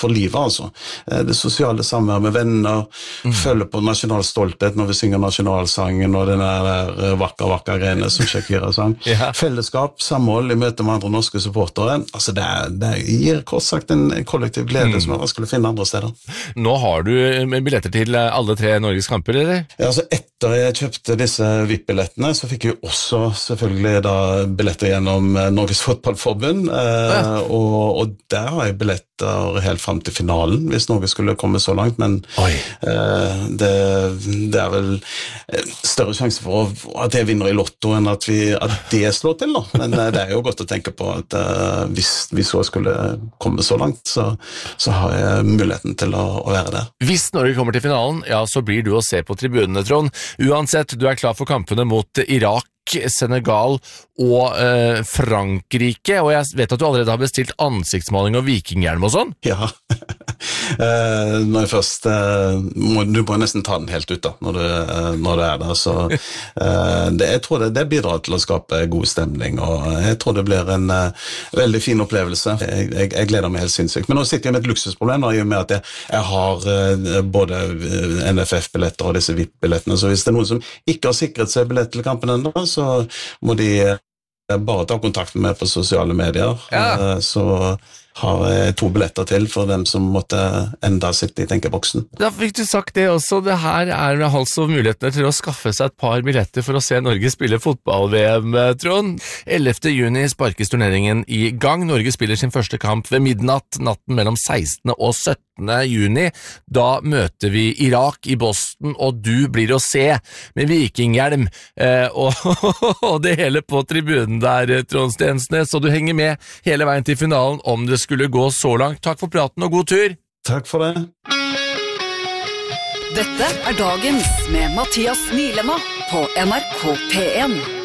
for livet, altså. Det sosiale samvær med venner, følge på nasjonal stolthet når vi synger nasjonalsangen og den der vakker greiene som Shakira sang. Fellesskap, samhold i møte med andre norske supportere. Altså det gir kort sagt en kollektiv glede som man skulle finne andre steder. Nå har du billetter til alle 3 Norges kamper, eller? Ja, altså etter jeg kjøpte disse VIP-billettene, så fikk jeg også selvfølgelig da billetter gjennom Norges Fotballforbund, og der har jeg billetter helt frem til finalen, hvis Norge skulle komme så langt, men det vel større sjanse for at jeg vinner i lotto enn at det slår til da. Men det jo godt å tenke på at hvis vi så skulle komme så langt, så har jeg muligheten til å være der. Hvis Norge kommer til finalen, ja, så blir du å se på tribunene, Trond. Uansett, du klar for kampene mot Irak, Senegal og Frankrike, og jeg vet at du allerede har bestilt ansiktsmaling og vikinghjelm og sånn. Ja, når jeg først du må nesten ta den helt ut da, når du der, så jeg tror det bidrar til å skape god stemning, og jeg tror det blir en veldig fin opplevelse. Jeg gleder meg helt sinnssykt, men nå sitter jeg med et luksusproblem da, i og med at jeg har både NFF-billetter og disse VIP-billettene, så hvis det noen som ikke har sikret seg billett til kampen enda, så må de bare ta kontakt med meg på sosiale medier, så har jeg 2 billetter til for dem som måtte enda sitte i tenkeboksen. Da fikk du sagt det også, det her altså mulighetene til å skaffe seg et par billetter for å se Norge spille fotball-VM, Trond. 11. juni sparkes turneringen i gang. Norge spiller sin første kamp ved midnatt, natten mellom 16. og 17. juni. Da møter vi Irak i Boston, og du blir å se med vikinghjelm, og det hele på tribunen der, Trond Stensnes, så du henger med hele veien til finalen om det skulle gå så langt. Takk for praten og god tur. Takk for det. Dette Dagens med Mathias Nylema på NRK P1.